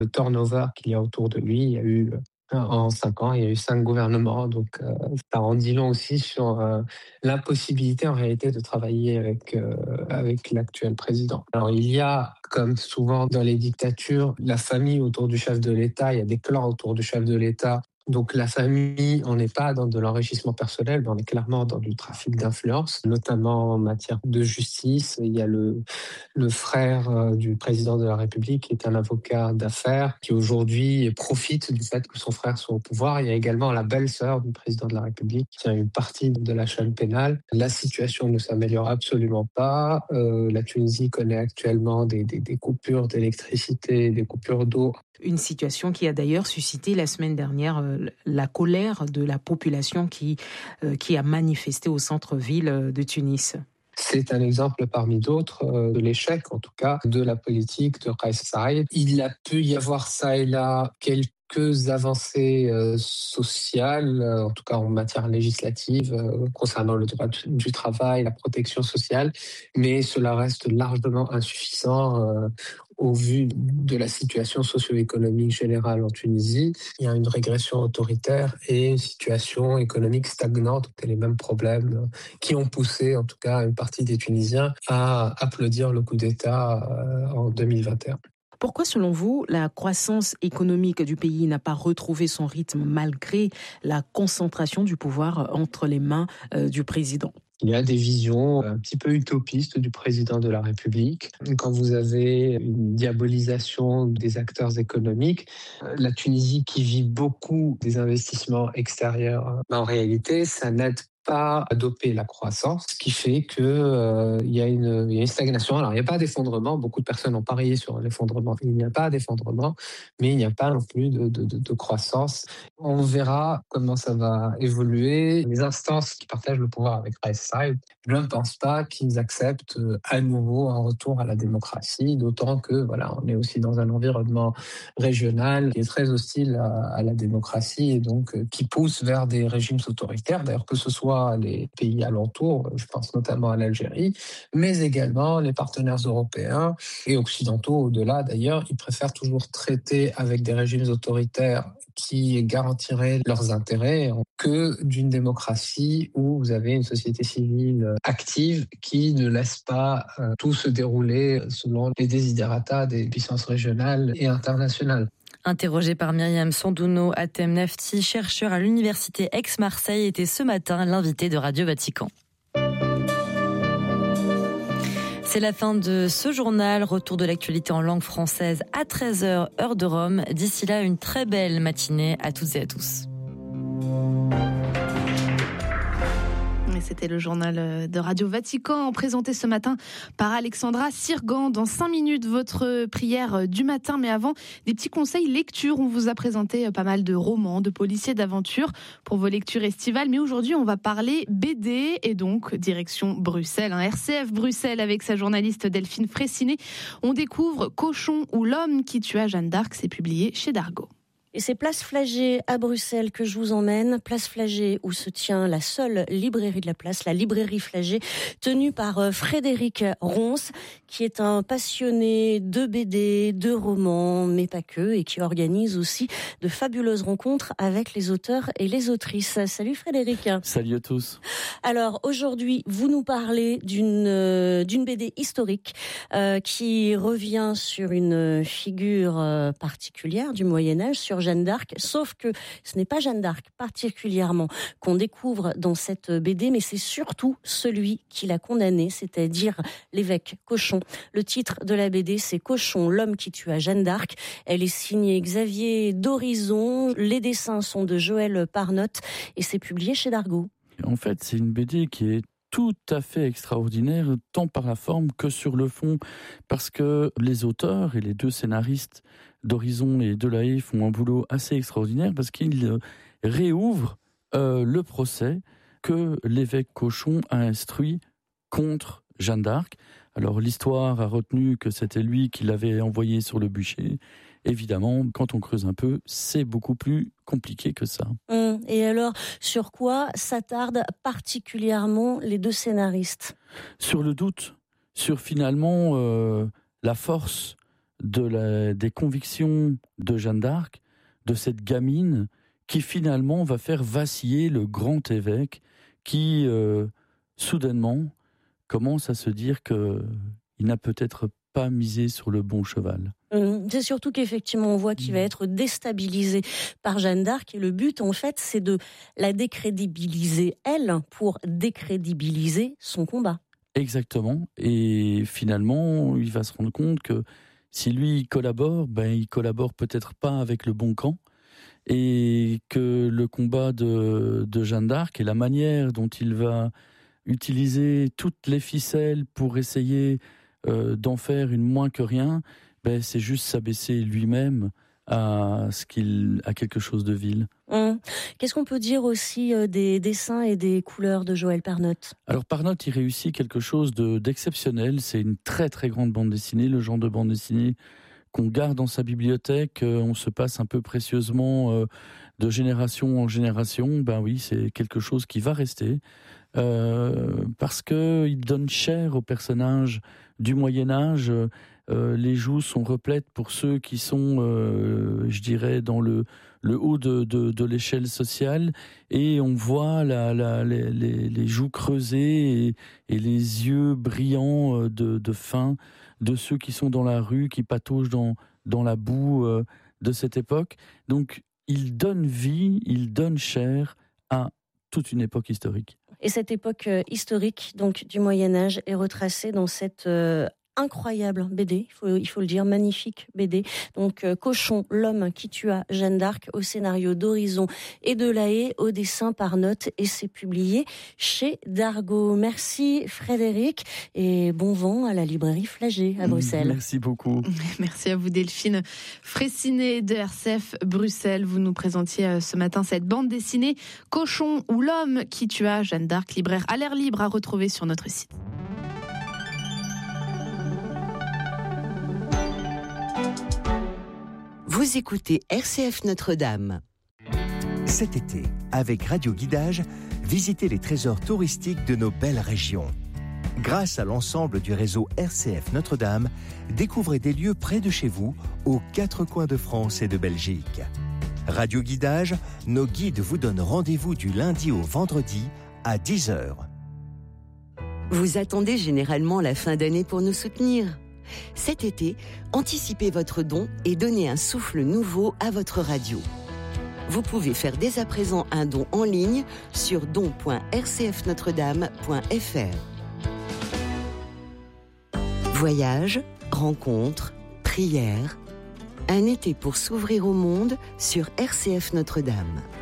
le turnover qu'il y a autour de lui. Il y a eu en 5 ans, il y a eu 5 gouvernements, donc ça en dit long aussi sur l'impossibilité en réalité de travailler avec l'actuel président. Alors il y a, comme souvent dans les dictatures, la famille autour du chef de l'État, il y a des clans autour du chef de l'État. Donc la famille, on n'est pas dans de l'enrichissement personnel, mais on est clairement dans du trafic d'influence, notamment en matière de justice. Il y a le frère du président de la République, qui est un avocat d'affaires, qui aujourd'hui profite du fait que son frère soit au pouvoir. Il y a également la belle-sœur du président de la République, qui a une partie de la chaîne pénale. La situation ne s'améliore absolument pas. La Tunisie connaît actuellement des coupures d'électricité, des coupures d'eau. Une situation qui a d'ailleurs suscité la semaine dernière la colère de la population qui a manifesté au centre-ville de Tunis. C'est un exemple parmi d'autres de l'échec, en tout cas, de la politique de Kais Saied. Il a pu y avoir ça et là quelques avancées sociales, en tout cas en matière législative, concernant le droit du travail, la protection sociale, mais cela reste largement insuffisant au vu de la situation socio-économique générale en Tunisie. Il y a une régression autoritaire et une situation économique stagnante, les mêmes problèmes qui ont poussé en tout cas une partie des Tunisiens à applaudir le coup d'État en 2021. Pourquoi, selon vous, la croissance économique du pays n'a pas retrouvé son rythme malgré la concentration du pouvoir entre les mains du président ? Il y a des visions un petit peu utopistes du président de la République. Quand vous avez une diabolisation des acteurs économiques, la Tunisie qui vit beaucoup des investissements extérieurs, en réalité, ça n'aide pas à doper la croissance, ce qui fait que il y a une stagnation. Alors, il n'y a pas d'effondrement. Beaucoup de personnes ont parié sur l'effondrement. Il n'y a pas d'effondrement, mais il n'y a pas non plus de croissance. On verra comment ça va évoluer. Les instances qui partagent le pouvoir avec Kais Saied, je ne pense pas qu'ils acceptent à nouveau un retour à la démocratie, d'autant que voilà, on est aussi dans un environnement régional qui est très hostile à la démocratie et donc qui pousse vers des régimes autoritaires. D'ailleurs, que ce soit les pays alentours, je pense notamment à l'Algérie, mais également les partenaires européens et occidentaux au-delà. D'ailleurs, ils préfèrent toujours traiter avec des régimes autoritaires qui garantiraient leurs intérêts que d'une démocratie où vous avez une société civile active qui ne laisse pas tout se dérouler selon les desiderata des puissances régionales et internationales. Interrogé par Myriam Sandouno, Hatem Nafti, chercheur à l'université Aix-Marseille, était ce matin l'invité de Radio Vatican. C'est la fin de ce journal. Retour de l'actualité en langue française à 13h, heure de Rome. D'ici là, une très belle matinée à toutes et à tous. C'était le journal de Radio Vatican, présenté ce matin par Alexandra Sirgan. Dans 5 minutes, votre prière du matin. Mais avant, des petits conseils lecture. On vous a présenté pas mal de romans, de policiers, d'aventures pour vos lectures estivales. Mais aujourd'hui, on va parler BD et donc direction Bruxelles. RCF Bruxelles avec sa journaliste Delphine Fraissinet. On découvre Cochon ou l'homme qui tua Jeanne d'Arc. C'est publié chez Dargaud. Et c'est Place Flagey à Bruxelles que je vous emmène. Place Flagey où se tient la seule librairie de la place, la librairie Flagey, tenue par Frédéric Ronce, qui est un passionné de BD, de romans, mais pas que, et qui organise aussi de fabuleuses rencontres avec les auteurs et les autrices. Salut Frédéric. Salut à tous. Alors aujourd'hui, vous nous parlez d'une BD historique qui revient sur une figure particulière du Moyen-Âge, sur Jeanne d'Arc, sauf que ce n'est pas Jeanne d'Arc particulièrement qu'on découvre dans cette BD, mais c'est surtout celui qui l'a condamnée, c'est-à-dire l'évêque Cochon. Le titre de la BD, c'est Cochon, l'homme qui tua Jeanne d'Arc. Elle est signée Xavier d'Horizon, les dessins sont de Joël Parnotte et c'est publié chez Dargaud. En fait, c'est une BD qui est tout à fait extraordinaire, tant par la forme que sur le fond, parce que les auteurs et les deux scénaristes d'Horizon et Delahaye font un boulot assez extraordinaire, parce qu'ils réouvrent le procès que l'évêque Cochon a instruit contre Jeanne d'Arc. Alors l'histoire a retenu que c'était lui qui l'avait envoyé sur le bûcher. Évidemment, quand on creuse un peu, c'est beaucoup plus compliqué que ça. Et alors, sur quoi s'attardent particulièrement les deux scénaristes ? Sur le doute, sur finalement la force des convictions de Jeanne d'Arc, de cette gamine qui finalement va faire vaciller le grand évêque qui, soudainement, commence à se dire qu'il n'a peut-être pas misé sur le bon cheval. C'est surtout qu'effectivement, on voit qu'il va être déstabilisé par Jeanne d'Arc. Et le but, en fait, c'est de la décrédibiliser, elle, pour décrédibiliser son combat. Exactement. Et finalement, il va se rendre compte que si lui il collabore peut-être pas avec le bon camp. Et que le combat de Jeanne d'Arc et la manière dont il va utiliser toutes les ficelles pour essayer d'en faire une moins que rien, c'est juste s'abaisser lui-même à quelque chose de vil. Qu'est-ce qu'on peut dire aussi des dessins et des couleurs de Joël Parnotte ? Alors Parnotte, il réussit quelque chose d'exceptionnel. C'est une très très grande bande dessinée, le genre de bande dessinée qu'on garde dans sa bibliothèque, on se passe un peu précieusement de génération en génération. Oui, c'est quelque chose qui va rester parce qu'il donne chair aux personnages du Moyen-Âge. Les joues sont replètes pour ceux qui sont, je dirais, dans le haut de l'échelle sociale, et on voit les joues creusées et les yeux brillants de faim de ceux qui sont dans la rue, qui pataugent dans la boue de cette époque. Donc, il donne vie, il donne chair à toute une époque historique. Et cette époque historique, donc du Moyen-Âge, est retracée dans cette incroyable BD, il faut le dire, magnifique BD. Donc Cochon, l'homme qui tua Jeanne d'Arc, au scénario d'Horizon et de La Haye, au dessin Parnotte, et c'est publié chez Dargaud. Merci Frédéric, et bon vent à la librairie Flagey à Bruxelles. Merci beaucoup. Merci à vous Delphine Fraissinet de RCF Bruxelles. Vous nous présentiez ce matin cette bande dessinée Cochon ou l'homme qui tua Jeanne d'Arc, libraire à l'air libre, à retrouver sur notre site. Vous écoutez RCF Notre-Dame. Cet été, avec Radio Guidage, visitez les trésors touristiques de nos belles régions. Grâce à l'ensemble du réseau RCF Notre-Dame, découvrez des lieux près de chez vous, aux 4 coins de France et de Belgique. Radio Guidage, nos guides vous donnent rendez-vous du lundi au vendredi à 10h. Vous attendez généralement la fin d'année pour nous soutenir ? Cet été, anticipez votre don et donnez un souffle nouveau à votre radio. Vous pouvez faire dès à présent un don en ligne sur don.rcfnotredame.fr. Voyages, rencontres, prières, un été pour s'ouvrir au monde sur RCF Notre-Dame.